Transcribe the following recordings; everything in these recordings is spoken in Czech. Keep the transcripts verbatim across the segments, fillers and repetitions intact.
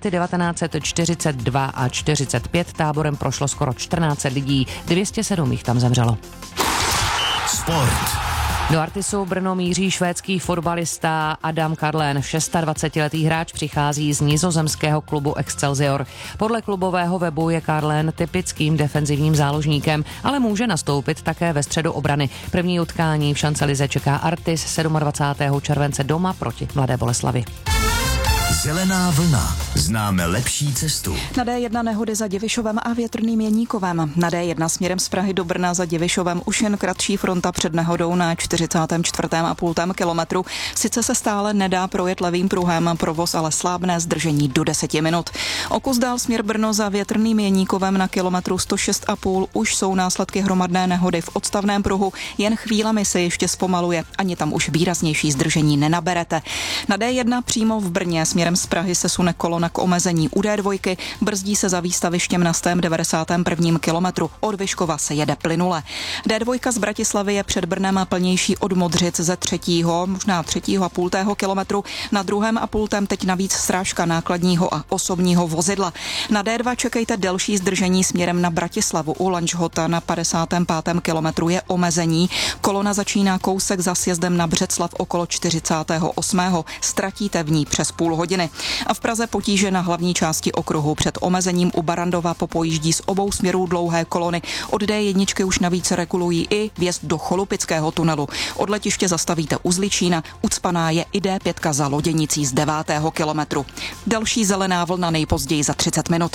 starty devatenáct set čtyřicet dva a čtyřicet pět táborem prošlo skoro čtrnáct set lidí, dvě stě sedm jich tam zemřelo. Sport. Do Artisu Brno míří švédský fotbalista Adam Karlén. dvacetšestiletý hráč přichází z nizozemského klubu Excelsior. Podle klubového webu je Karlén typickým defenzivním záložníkem, ale může nastoupit také ve středu obrany. První utkání v šancelize čeká Artis dvacátého sedmého července doma proti Mladé Boleslavi. Zelená vlna. Známe lepší cestu. Na dé jedna nehody za Divišovem a Větrným Jeníkovem. Na dé jedna směrem z Prahy do Brna za Divišovem už jen kratší fronta před nehodou na čtyřicátém čtvrtém a půl kilometru. Sice se stále nedá projet levým pruhem, provoz ale slábne, zdržení do deseti minut. O kus dál směr Brno za Větrným Jeníkovem na kilometru sto šest a půl už jsou následky hromadné nehody v odstavném pruhu. Jen chvílemi se ještě zpomaluje, ani tam už výraznější zdržení nenaberete. Na dé jedna přímo v Brně směrem z Prahy se sune kolona k omezení u dé dva, brzdí se za výstavištěm na stém devadesátém prvním kilometru. Od Vyškova se jede plynule. dé dva z Bratislavy je před Brnem plnější od Modřic ze třetího, možná třetího a půltého kilometru. Na druhém a půltém teď navíc srážka nákladního a osobního vozidla. Na dé dva čekejte delší zdržení směrem na Bratislavu. U Lanžhota na padesátém pátém kilometru je omezení. Kolona začíná kousek za sjezdem na Břeclav okolo čtyřicátého osmého Ztratíte v ní přes půl hodiny. A v Praze potíže na hlavní části okruhu. Před omezením u Barandova popojíždí z obou směrů dlouhé kolony. Od dé jedna už navíc regulují i vjezd do Cholupického tunelu. Od letiště zastavíte u Zličína, ucpaná je i dé pět za Loděnicí z devátého kilometru. Další zelená vlna nejpozději za třicet minut.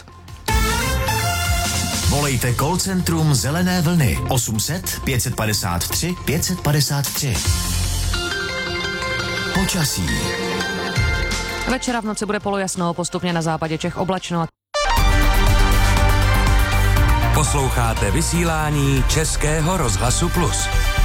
Volejte call centrum Zelené vlny osm set pět padesát tři pět padesát tři. Počasí. Večera v noci bude polojasno, postupně na západě Čech oblačno. Posloucháte vysílání Českého rozhlasu Plus.